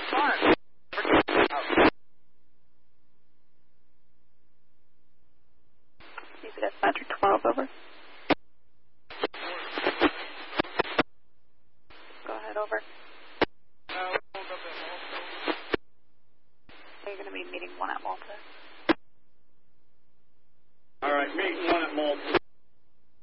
Dispatcher 12, over. Go ahead, over. You're going to be meeting 1 at Malta. All right, meeting 1 at Malta.